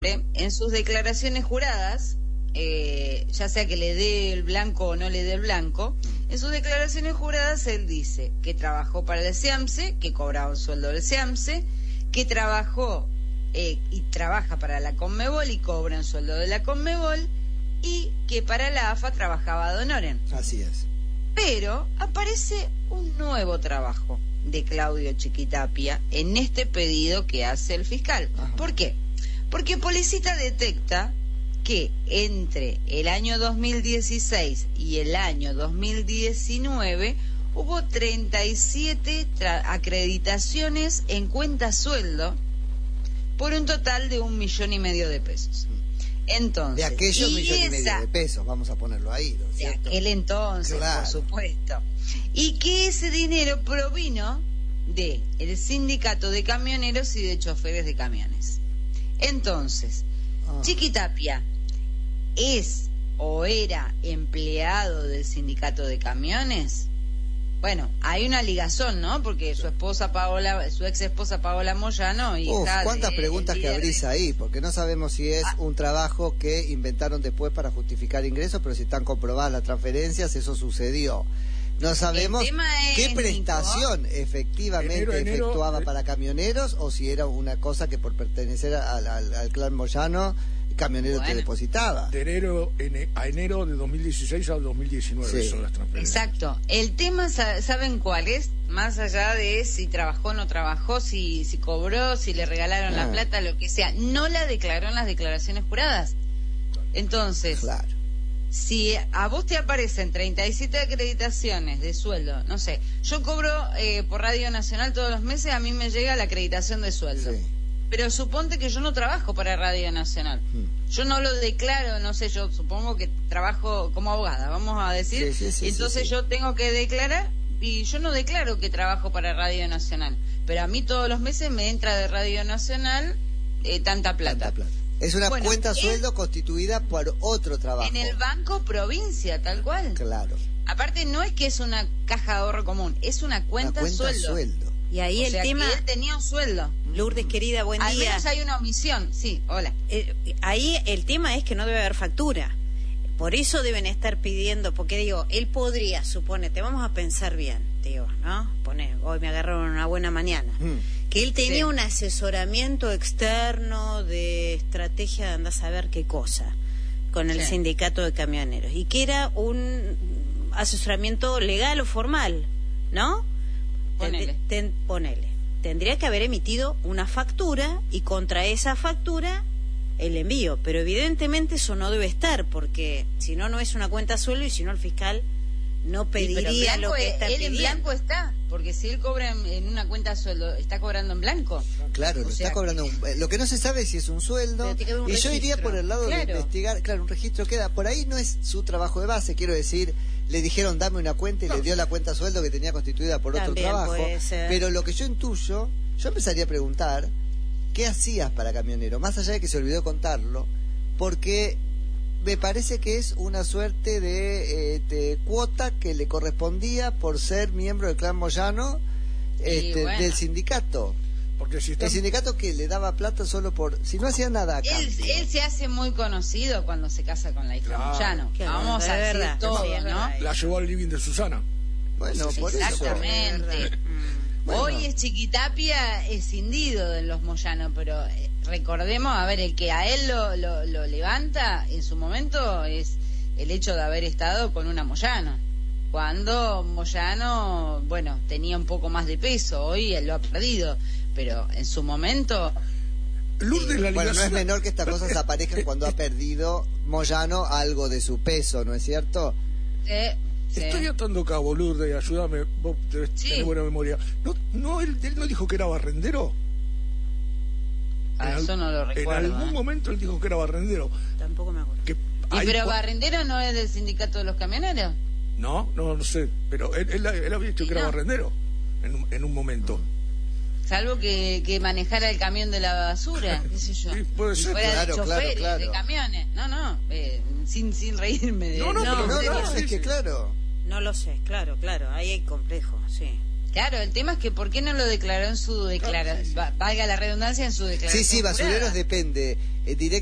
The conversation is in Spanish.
en sus declaraciones juradas, ya sea que le dé el blanco o no le dé el blanco, en sus declaraciones juradas él dice que trabajó para el SEAMSE, que cobraba un sueldo del SEAMSE, que trabajó y trabaja para la Conmebol y cobra un sueldo de la Conmebol, y que para la AFA trabajaba ad honorem. Así es. Pero aparece un nuevo trabajo de Claudio Chiquitapia en este pedido que hace el fiscal. Ajá. ¿Por qué? Porque Policita detecta que entre el año 2016 y el año 2019 hubo 37 acreditaciones en cuenta sueldo por un total de 1,5 millones de pesos. Entonces, de aquellos 1,5 millones de pesos, vamos a ponerlo ahí, ¿no es cierto? De aquel entonces, claro, por supuesto. Y que ese dinero provino de el sindicato de camioneros y de choferes de camiones. Entonces, Chiquitapia ¿es o era empleado del sindicato de camiones? Bueno, hay una ligazón, ¿no? Porque su ex esposa Paola Moyano, hija ¿cuántas preguntas que abrís ahí? Porque no sabemos si es un trabajo que inventaron después para justificar ingresos, pero si están comprobadas las transferencias, eso sucedió. No sabemos qué prestación efectivamente efectuaba para camioneros, o si era una cosa que por pertenecer al clan Moyano, camionero te depositaba. De enero a enero de 2016 al 2019 son las transferencias. Exacto. El tema, ¿saben cuál es? Más allá de si trabajó o no trabajó, si cobró, si le regalaron la plata, lo que sea. No la declaró en las declaraciones juradas. Entonces, claro, si a vos te aparecen 37 acreditaciones de sueldo, no sé, yo cobro por Radio Nacional todos los meses, a mí me llega la acreditación de sueldo. Sí. Pero suponte que yo no trabajo para Radio Nacional. Yo no lo declaro, no sé, yo supongo que trabajo como abogada, vamos a decir. Entonces yo tengo que declarar, y yo no declaro que trabajo para Radio Nacional. Pero a mí todos los meses me entra de Radio Nacional tanta plata. Es una cuenta sueldo constituida por otro trabajo. En el Banco Provincia, tal cual. Claro. Aparte no es que es una caja de ahorro común, es una cuenta sueldo. Y ahí el tema, que él tenía un sueldo. Lourdes, querida, buen día. Al menos hay una omisión, sí, hola. Ahí el tema es que no debe haber factura. Por eso deben estar pidiendo, porque digo, él podría, suponete, vamos a pensar bien, digo, ¿no? Hoy me agarraron una buena mañana. Que él tenía un asesoramiento externo de estrategia de andar a saber qué cosa con el sindicato de camioneros. Y que era un asesoramiento legal o formal, ¿no? Ponele. Tendría que haber emitido una factura y contra esa factura el envío, pero evidentemente eso no debe estar, porque si no, no es una cuenta sueldo, y si no el fiscal no pediría lo que está pidiendo. Él en blanco está, porque si él cobra en una cuenta sueldo, está cobrando en blanco. Claro, está cobrando. Lo que no se sabe es si es un sueldo, y yo iría por el lado de investigar. Claro, un registro queda. Por ahí no es su trabajo de base, quiero decir. Le dijeron dame una cuenta y le dio la cuenta sueldo que tenía constituida por otro trabajo. Pero lo que yo intuyo, yo empezaría a preguntar ¿qué hacías para camionero? Más allá de que se olvidó contarlo, porque me parece que es una suerte de cuota que le correspondía por ser miembro del clan Moyano del sindicato. Porque si el sindicato que le daba plata solo por... Si no hacía nada acá. Él se hace muy conocido cuando se casa con la hija Moyano. Vamos a decir todo, ¿no? La llevó al living de Susana. Bueno, por eso. Exactamente. Bueno. Hoy es Chiquitapia escindido de los Moyano, pero recordemos, a ver, el que a él lo levanta en su momento es el hecho de haber estado con una Moyano. Cuando Moyano, bueno, tenía un poco más de peso, hoy él lo ha perdido, pero en su momento... bueno, no es menor que estas cosas aparezcan cuando ha perdido Moyano algo de su peso, ¿no es cierto? Estoy atando cabo, Lourdes, ayúdame, vos tenés buena memoria. Él no dijo que era barrendero. Eso no lo recuerdo. En algún momento él dijo que era barrendero. Tampoco me acuerdo. ¿Pero barrendero no es del sindicato de los camioneros? No sé, pero él había dicho que era barrendero en un momento. Salvo que manejara el camión de la basura, qué sé yo. Sí, puede ser. Fuera de choferes de camiones. Sin reírme de... No, es que claro. No lo sé, claro, ahí hay complejo, sí. Claro, el tema es que ¿por qué no lo declaró en su declaración? Valga la redundancia, en su declaración. Sí, basureros depende.